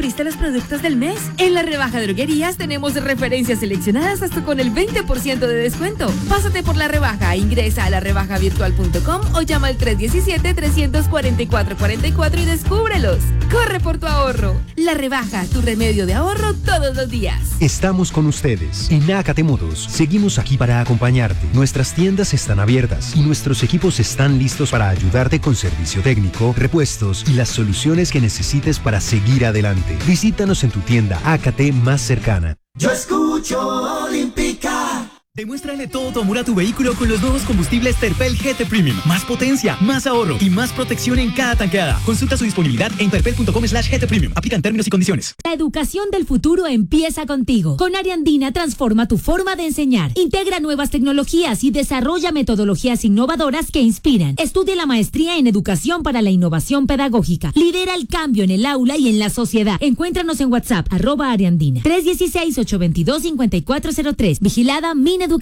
descubriste los productos del mes. En la rebaja de droguerías tenemos referencias seleccionadas hasta con el 20% de descuento. Pásate por la rebaja, ingresa a larebajavirtual.com o llama al 317-344-44 y descúbrelos. Corre por tu ahorro. La rebaja, tu remedio de ahorro todos los días. Estamos con ustedes. En Nácate Motos, seguimos aquí para acompañarte. Nuestras tiendas están abiertas y nuestros equipos están listos para ayudarte con servicio técnico, repuestos y las soluciones que necesites para seguir adelante. Visítanos en tu tienda Nácate más cercana. Yo escucho Olímpica. Demuéstrale todo tu amor a tu vehículo con los nuevos combustibles Terpel GT Premium. Más potencia, más ahorro y más protección en cada tanqueada. Consulta su disponibilidad en terpel.com/GT Premium. Aplican términos y condiciones. La educación del futuro empieza contigo. Con Ariandina transforma tu forma de enseñar. Integra nuevas tecnologías y desarrolla metodologías innovadoras que inspiran. Estudia la maestría en educación para la innovación pedagógica. Lidera el cambio en el aula y en la sociedad. Encuéntranos en WhatsApp @Ariandina 316-822-5403. Vigilada Mina